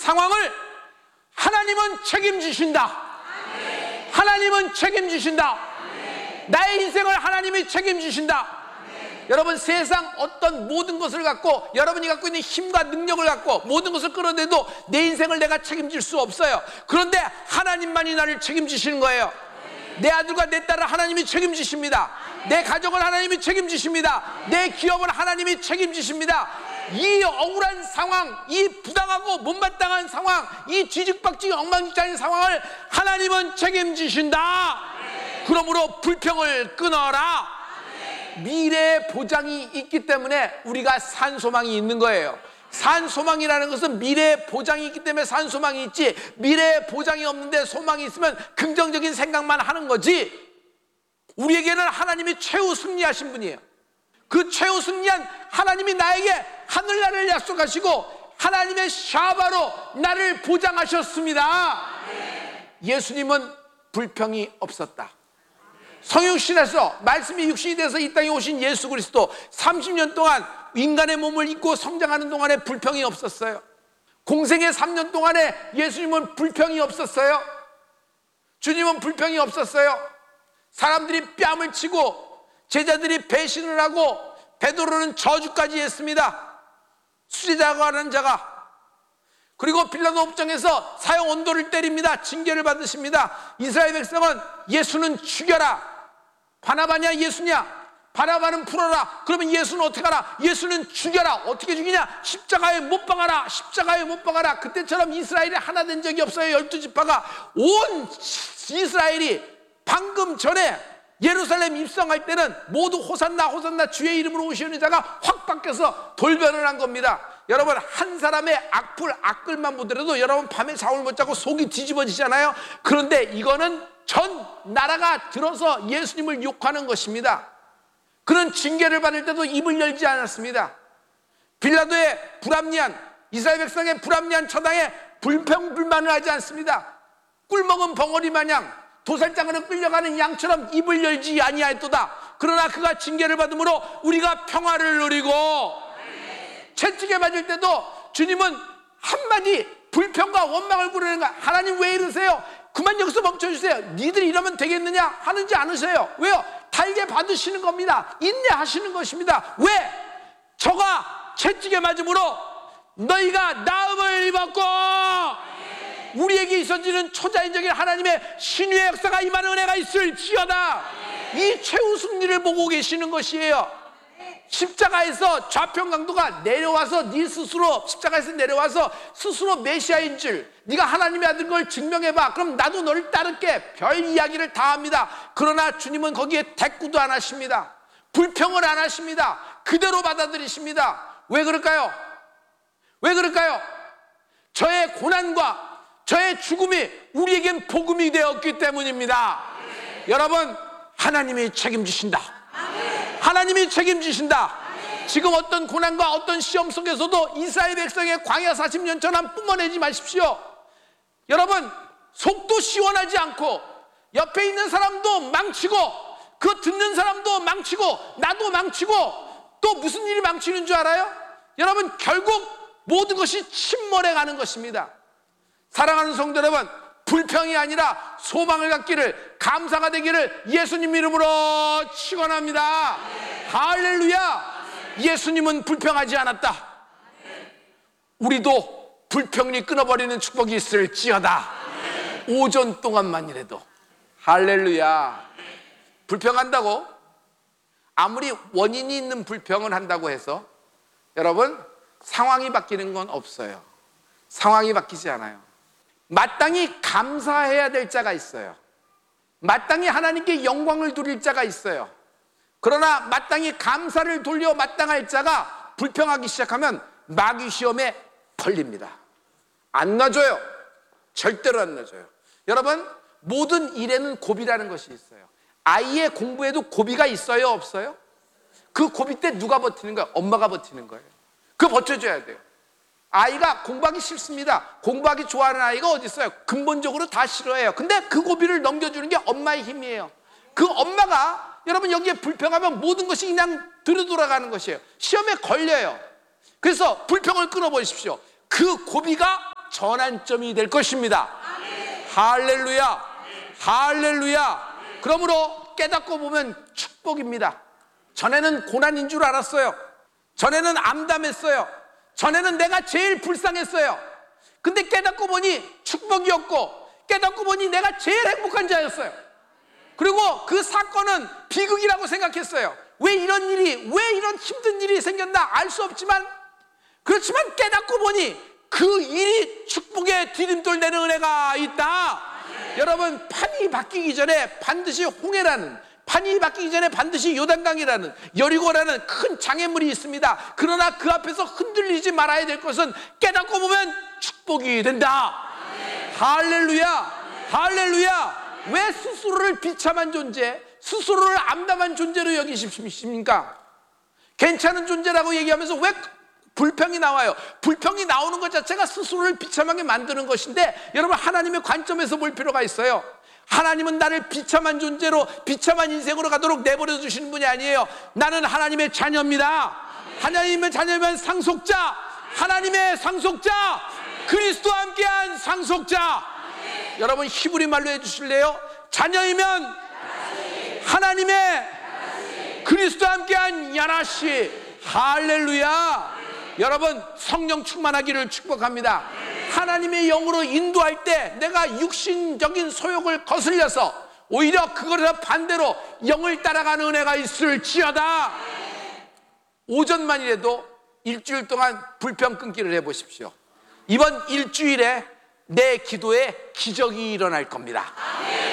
상황을 하나님은 책임지신다. 하나님은 책임지신다. 나의 인생을 하나님이 책임지신다. 여러분, 세상 어떤 모든 것을 갖고, 여러분이 갖고 있는 힘과 능력을 갖고 모든 것을 끌어내도 내 인생을 내가 책임질 수 없어요. 그런데 하나님만이 나를 책임지시는 거예요. 내 아들과 내 딸을 하나님이 책임지십니다. 내 가족을 하나님이 책임지십니다. 내 기업을 하나님이 책임지십니다. 이 억울한 상황, 이 부당하고 못마땅한 상황, 이 뒤죽박죽 엉망진창인 상황을 하나님은 책임지신다. 그러므로 불평을 끊어라. 미래의 보장이 있기 때문에 우리가 산 소망이 있는 거예요. 산 소망이라는 것은 미래의 보장이 있기 때문에 산 소망이 있지, 미래의 보장이 없는데 소망이 있으면 긍정적인 생각만 하는 거지. 우리에게는 하나님이 최후 승리하신 분이에요. 그 최후 승리한 하나님이 나에게 하늘나라를 약속하시고 하나님의 샤바로 나를 보장하셨습니다. 예수님은 불평이 없었다. 성육신에서 말씀이 육신이 돼서 이 땅에 오신 예수 그리스도 30년 동안 인간의 몸을 입고 성장하는 동안에 불평이 없었어요. 공생의 3년 동안에 예수님은 불평이 없었어요. 주님은 불평이 없었어요. 사람들이 뺨을 치고 제자들이 배신을 하고 베드로는 저주까지 했습니다. 수리자고 하는 자가. 그리고 빌라도 법정에서 사형 언도를 때립니다. 징계를 받으십니다. 이스라엘 백성은 예수는 죽여라. 바나바냐 예수냐? 바나바는 풀어라. 그러면 예수는 어떻게 하라? 예수는 죽여라. 어떻게 죽이냐? 십자가에 못 박아라. 십자가에 못 박아라. 그때처럼 이스라엘이 하나 된 적이 없어요. 12지파가. 온 이스라엘이 방금 전에 예루살렘 입성할 때는 모두 호산나 호산나 주의 이름으로 오시는 자가 확 바뀌어서 돌변을 한 겁니다. 여러분, 한 사람의 악글만 보더라도 여러분 밤에 잠을 못 자고 속이 뒤집어지잖아요. 그런데 이거는 전 나라가 들어서 예수님을 욕하는 것입니다. 그런 징계를 받을 때도 입을 열지 않았습니다. 빌라도의 불합리한, 이스라엘 백성의 불합리한 처당에 불평불만을 하지 않습니다. 꿀먹은 벙어리 마냥 도살장으로 끌려가는 양처럼 입을 열지 아니하였도다. 그러나 그가 징계를 받음으로 우리가 평화를 누리고, 채찍에 맞을 때도 주님은 한마디 불평과 원망을 부르는 거야. 하나님 왜 이러세요? 그만 여기서 멈춰주세요. 니들이 이러면 되겠느냐? 하는지 않으세요. 왜요? 달게 받으시는 겁니다. 인내하시는 것입니다. 왜? 저가 채찍에 맞음으로 너희가 나음을 입었고 우리에게 있어지는 초자연적인 하나님의 신유의 역사가 임하는 은혜가 있을지어다. 이 최후 승리를 보고 계시는 것이에요. 십자가에서 좌편 강도가 내려와서 네 스스로 십자가에서 내려와서 스스로 메시아인 줄, 네가 하나님의 아들인 걸 증명해봐. 그럼 나도 너를 따를게. 별 이야기를 다 합니다. 그러나 주님은 거기에 대꾸도 안 하십니다. 불평을 안 하십니다. 그대로 받아들이십니다. 왜 그럴까요? 왜 그럴까요? 저의 고난과 저의 죽음이 우리에겐 복음이 되었기 때문입니다. 여러분, 하나님이 책임지신다. 하나님이 책임지신다. 지금 어떤 고난과 어떤 시험 속에서도 이스라엘 백성의 광야 40년 전함 뿜어내지 마십시오. 여러분, 속도 시원하지 않고 옆에 있는 사람도 망치고 그 듣는 사람도 망치고 나도 망치고 또 무슨 일이 망치는 줄 알아요? 여러분, 결국 모든 것이 침몰해 가는 것입니다. 사랑하는 성도 여러분, 불평이 아니라 소망을 갖기를, 감사가 되기를 예수님 이름으로 축원합니다. 할렐루야. 예수님은 불평하지 않았다. 우리도 불평이 끊어버리는 축복이 있을지어다. 오전 동안만이라도. 할렐루야. 불평한다고 아무리 원인이 있는 불평을 한다고 해서 여러분 상황이 바뀌는 건 없어요. 상황이 바뀌지 않아요. 마땅히 감사해야 될 자가 있어요. 마땅히 하나님께 영광을 돌릴 자가 있어요. 그러나 마땅히 감사를 돌려 마땅할 자가 불평하기 시작하면 마귀 시험에 걸립니다. 안 놔줘요. 절대로 안 놔줘요. 여러분, 모든 일에는 고비라는 것이 있어요. 아이의 공부에도 고비가 있어요, 없어요? 그 고비 때 누가 버티는 거예요? 엄마가 버티는 거예요. 그거 버텨줘야 돼요. 아이가 공부하기 싫습니다. 공부하기 좋아하는 아이가 어디 있어요? 근본적으로 다 싫어해요. 근데 그 고비를 넘겨주는 게 엄마의 힘이에요. 그 엄마가 여러분 여기에 불평하면 모든 것이 그냥 들어가는 것이에요. 시험에 걸려요. 그래서 불평을 끊어버리십시오. 그 고비가 전환점이 될 것입니다. 할렐루야, 할렐루야. 그러므로 깨닫고 보면 축복입니다. 전에는 고난인 줄 알았어요. 전에는 암담했어요. 전에는 내가 제일 불쌍했어요. 근데 깨닫고 보니 축복이었고, 깨닫고 보니 내가 제일 행복한 자였어요. 그리고 그 사건은 비극이라고 생각했어요. 왜 이런 힘든 일이 생겼나 알 수 없지만, 그렇지만 깨닫고 보니 그 일이 축복의 디딤돌 되는 은혜가 있다. 여러분, 판이 바뀌기 전에 반드시 홍해라는, 판이 바뀌기 전에 반드시 요단강이라는, 여리고라는 큰 장애물이 있습니다. 그러나 그 앞에서 흔들리지 말아야 될 것은 깨닫고 보면 축복이 된다. 할렐루야, 할렐루야. 왜 스스로를 비참한 존재, 스스로를 암담한 존재로 여기십니까? 괜찮은 존재라고 얘기하면서 왜 불평이 나와요? 불평이 나오는 것 자체가 스스로를 비참하게 만드는 것인데, 여러분, 하나님의 관점에서 볼 필요가 있어요. 하나님은 나를 비참한 존재로, 비참한 인생으로 가도록 내버려 두시는 분이 아니에요. 나는 하나님의 자녀입니다. 하나님의 자녀면 상속자, 하나님의 상속자, 그리스도와 함께한 상속자. 여러분, 히브리 말로 해주실래요? 자녀이면 하나님의 그리스도와 함께한 야나시. 할렐루야. 여러분, 성령 충만하기를 축복합니다. 하나님의 영으로 인도할 때 내가 육신적인 소욕을 거슬려서 오히려 그것에 반대로 영을 따라가는 은혜가 있을지어다. 오전만이라도 일주일 동안 불평 끊기를 해보십시오. 이번 일주일에 내 기도에 기적이 일어날 겁니다.